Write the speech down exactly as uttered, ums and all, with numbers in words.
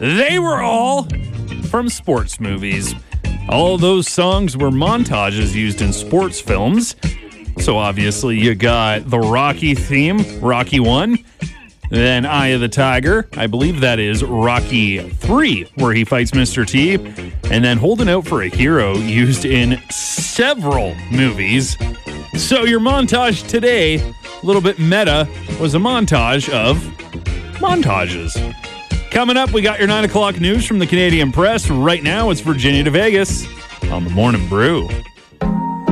they were all from sports movies. All those songs were montages used in sports films. So obviously you got the Rocky theme, Rocky one. Then Eye of the Tiger, I believe that is Rocky three, where he fights Mister T. And then Holding Out for a Hero, used in several movies. So your montage today, a little bit meta, was a montage of montages. Coming up, we got your nine o'clock news from the Canadian Press. Right now, it's Virginia to Vegas on the Morning Brew.